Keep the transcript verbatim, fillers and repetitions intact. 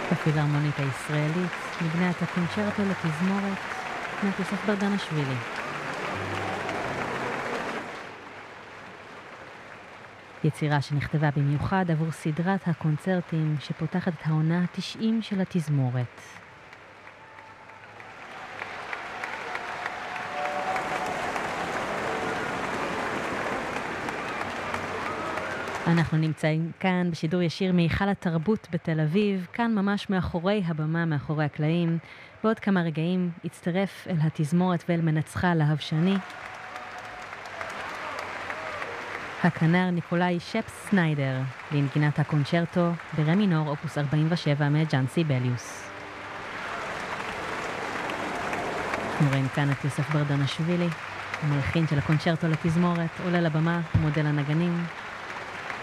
בפילהרמונית הישראלית נגנה את הקונצ'רטו לתזמורת מאת יוסף ברדנשווילי. יצירה שנכתבה במיוחד עבור סדרת הקונצרטים שפותחת את העונה ה-תשעים של התזמורת. אנחנו נמצאים כאן בשידור ישיר מהיכל התרבות בתל אביב, כאן ממש מאחורי הבמה, מאחורי הקלעים. בעוד כמה רגעים יצטרף אל התזמורת ואל מנצחה להב שני, הכנר ניקולאי שפס סניידר, לנגינת הקונצ'רטו ברה מינור אופוס ארבעים ושבע מאת ז'אן סיבליוס. אנחנו רואים כאן את יוסף ברדנשווילי, המלחין של הקונצ'רטו לתזמורת, עולה לבמה, מודל הנגנים.